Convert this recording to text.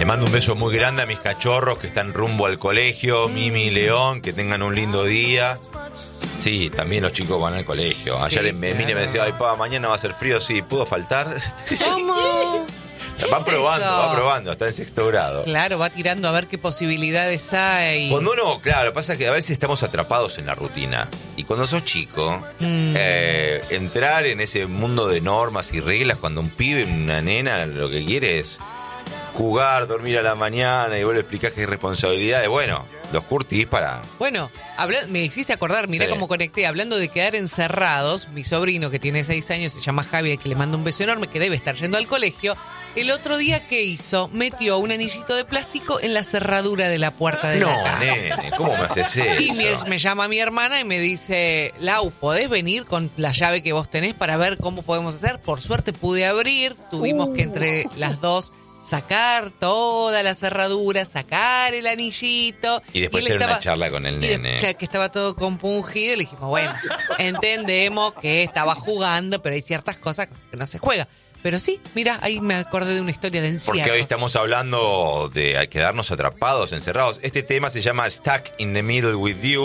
mando un beso muy grande a mis cachorros que están rumbo al colegio, Mimi y León, que tengan un lindo día. Sí, también los chicos van al colegio. Ayer Sí, me decía, ay, pa, mañana va a ser frío, sí, ¿pudo faltar? ¿Cómo? Va probando, está en 6º grado. Claro, va tirando a ver qué posibilidades hay. Cuando uno, claro, pasa que a veces estamos atrapados en la rutina. Y cuando sos chico, entrar en ese mundo de normas y reglas, cuando un pibe, una nena, lo que quiere es jugar, dormir a la mañana, y vos le explicás que hay responsabilidades. Bueno, los curtís para... Bueno, me hiciste acordar, mirá Sí. cómo conecté, hablando de quedar encerrados, mi sobrino que tiene 6 años, se llama Javi, al que le mando un beso enorme, que debe estar yendo al colegio. El otro día, ¿qué hizo? Metió un anillito de plástico en la cerradura de la puerta de la No, casa. nene, ¿cómo me haces eso? Y me llama mi hermana y me dice, Lau, ¿podés venir con la llave que vos tenés para ver cómo podemos hacer? Por suerte pude abrir, tuvimos que entre las dos sacar toda la cerradura, sacar el anillito. Y después él tener una charla con el nene. Que estaba todo compungido y le dijimos, bueno, entendemos que estaba jugando, pero hay ciertas cosas que no se juega. Pero sí, mira, ahí me acordé de una historia de encierros. Porque hoy estamos hablando de quedarnos atrapados, encerrados. Este tema se llama Stuck in the Middle with You.